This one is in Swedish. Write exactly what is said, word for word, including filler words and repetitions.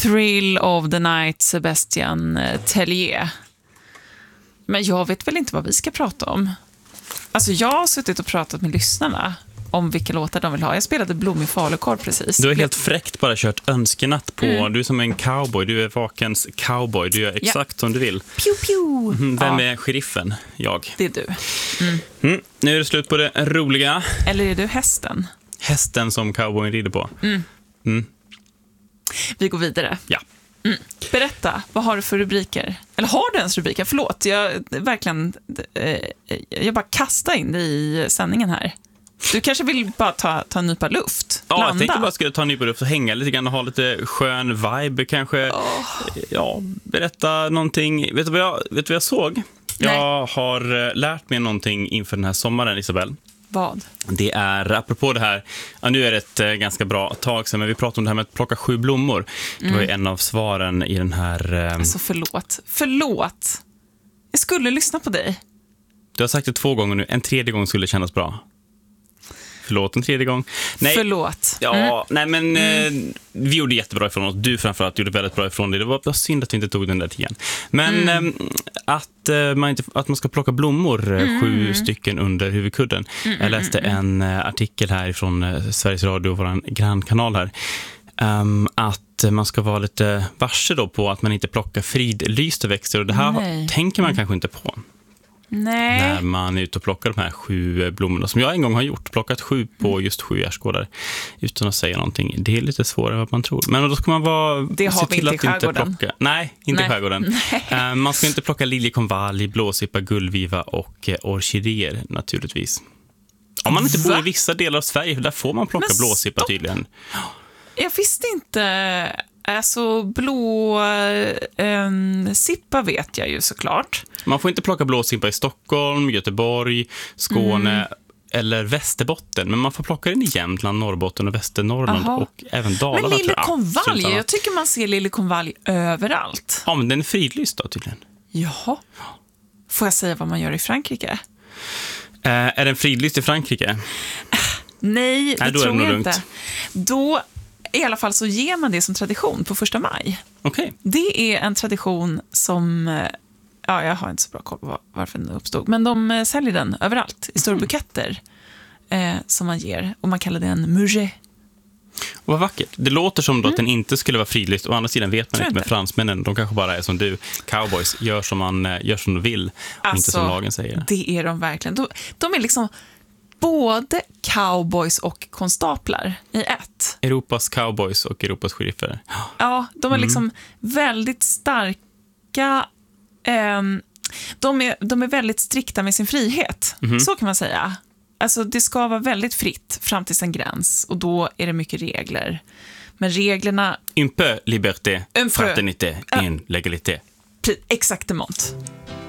Thrill of the Night, Sebastian Tellier. Men jag vet väl inte vad vi ska prata om. Alltså jag har suttit och pratat med lyssnarna om vilka låtar de vill ha. Jag spelade Blommig falukorv precis. Du har helt fräckt bara kört önskenatt på. Mm. Du är som en cowboy. Du är vakens cowboy. Du gör exakt ja. som du vill. Pew, pew. Mm, vem ja. är sheriffen? Jag. Det är du. Mm. Mm. Nu är det slut på det roliga. Eller är du hästen? Hästen som cowboyen rider på. Mm. Mm. Vi går vidare. Ja. Mm. Berätta, vad har du för rubriker? Eller har du ens rubriker? Förlåt, jag verkligen eh, jag bara kastar in dig i sändningen här. Du kanske vill bara ta, ta en nypa luft? Ja, landa. jag tänkte bara skulle ta en nypa luft och hänga lite grann och ha lite skön vibe kanske. Oh. Ja, berätta någonting. Vet du vad jag, vet du vad jag såg? Nej. Jag har lärt mig någonting inför den här sommaren, Isabel. Vad? Det är, apropå det här, ja, nu är det ett eh, ganska bra tag sedan, men vi pratade om det här med att plocka sju blommor. Det var ju en av svaren i den här... Eh... Alltså förlåt, förlåt. Jag skulle lyssna på dig. Du har sagt det två gånger nu, en tredje gång skulle kännas bra. Förlåt, en tredje gång. Nej. Förlåt. Ja, mm. nej men mm. eh, vi gjorde jättebra ifrån oss. Du framförallt gjorde väldigt bra ifrån dig. Det var, var synd att vi inte tog den där tian. Men mm. eh, att, eh, man inte, att man ska plocka blommor, eh, mm. sju stycken under huvudkudden. Mm, Jag läste mm, en eh, artikel här från eh, Sveriges Radio, vår grannkanal här. Um, att man ska vara lite varse då på att man inte plockar fridlysta växter. Och det här nej. tänker man mm. kanske inte på. Nej. När man är ute och plockar de här sju blommorna som jag en gång har gjort, plockat sju på just sju gärdsgårdar utan att säga någonting. Det är lite svårare än vad man tror. Men då ska man vara det har vi inte i skärgården. Inte plocka, nej, inte i skärgården. Nej. Man ska inte plocka liljekonvalj, blåsippa, gullviva och orkidéer naturligtvis. Om man inte bor i vissa delar av Sverige, där får man plocka blåsippa tydligen. Jag visste inte. Alltså blå eh, sippa vet jag ju såklart. Man får inte plocka blåsippa i Stockholm, Göteborg, Skåne mm. eller Västerbotten. Men man får plocka den i Jämtland, Norrbotten och Västernorrland. Aha. Och även Dalarna. Men liljekonvalj, jag tycker man ser liljekonvalj överallt. Ja, men den är fridlyst då tydligen. Jaha. Får jag säga vad man gör i Frankrike? Eh, är den fridlyst i Frankrike? Nej, det Nej, då tror är det jag lugnt. inte. Då i alla fall så ger man det som tradition på första maj. Okay. Det är en tradition som, ja, jag har inte så bra koll på varför den uppstod, men de säljer den överallt i stora mm. buketter eh, som man ger, och man kallar det en muget. Vad vackert. Det låter som då mm. att den inte skulle vara fridlyst. Å andra sidan vet man tror inte med fransmännen. De kanske bara är som du, cowboys, gör som man gör som de vill och alltså, inte som lagen säger. Det är de verkligen. De, de är liksom både cowboys och konstaplar i ett. Europas cowboys och Europas sheriffer. Ja, de är mm. liksom väldigt starka. Eh, de, är, de är väldigt strikta med sin frihet. Mm. Så kan man säga. Alltså det ska vara väldigt fritt fram till en gräns. Och då är det mycket regler. Men reglerna... Un peu liberté, Un peu. fraternité, Ja. en legalité. Exakt emot.